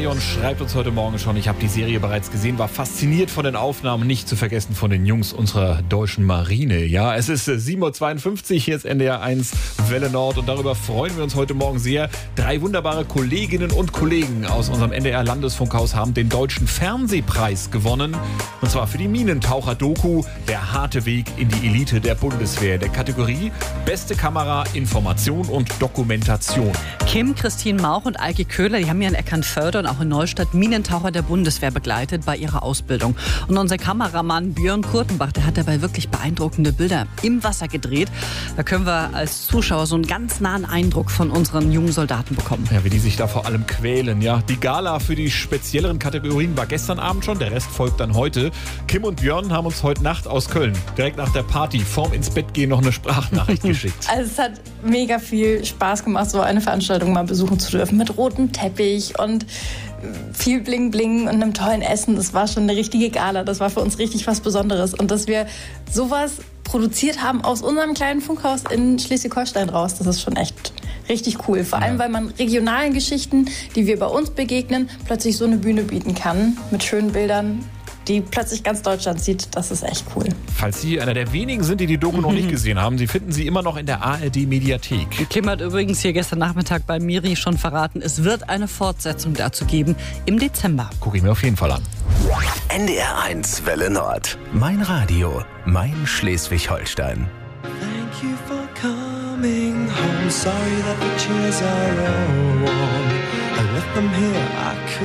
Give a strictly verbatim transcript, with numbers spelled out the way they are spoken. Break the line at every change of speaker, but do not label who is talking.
Marion schreibt uns heute Morgen schon, ich habe die Serie bereits gesehen, war fasziniert von den Aufnahmen, nicht zu vergessen von den Jungs unserer deutschen Marine. Ja, es ist sieben Uhr zweiundfünfzig, hier ist N D R eins Welle Nord und darüber freuen wir uns heute Morgen sehr. Drei wunderbare Kolleginnen und Kollegen aus unserem N D R Landesfunkhaus haben den Deutschen Fernsehpreis gewonnen. Und zwar für die Minentaucher-Doku Der harte Weg in die Elite der Bundeswehr, der Kategorie Beste Kamera, Information und Dokumentation.
Kim, Christine Mauch und Eike Köhler, die haben ja in Eckernförde und auch in Neustadt Minentaucher der Bundeswehr begleitet bei ihrer Ausbildung. Und unser Kameramann Björn Kurtenbach, der hat dabei wirklich beeindruckende Bilder im Wasser gedreht. Da können wir als Zuschauer so einen ganz nahen Eindruck von unseren jungen Soldaten bekommen.
Ja, wie die sich da vor allem quälen, ja. Die Gala für die spezielleren Kategorien war gestern Abend schon, der Rest folgt dann heute. Kim und Björn haben uns heute Nacht aus Köln direkt nach der Party vorm ins Bett gehen noch eine Sprachnachricht geschickt.
Also es hat mega viel Spaß gemacht, so eine Veranstaltung mal besuchen zu dürfen mit rotem Teppich und viel Bling Bling und einem tollen Essen. Das war schon eine richtige Gala. Das war für uns richtig was Besonderes. Und dass wir sowas produziert haben aus unserem kleinen Funkhaus in Schleswig-Holstein raus, das ist schon echt richtig cool. Vor allem, weil man regionalen Geschichten, die wir bei uns begegnen, plötzlich so eine Bühne bieten kann mit schönen Bildern, die plötzlich ganz Deutschland sieht. Das ist echt cool.
Falls Sie einer der wenigen sind, die die Doku noch nicht gesehen haben, Sie finden sie immer noch in der A R D-Mediathek.
Kim hat übrigens hier gestern Nachmittag bei Miri schon verraten, es wird eine Fortsetzung dazu geben im Dezember.
Gucke ich mir auf jeden Fall an.
N D R eins Welle Nord. Mein Radio, mein Schleswig-Holstein.
Thank you for coming home. Sorry that the chairs are all warm. I left them here. I could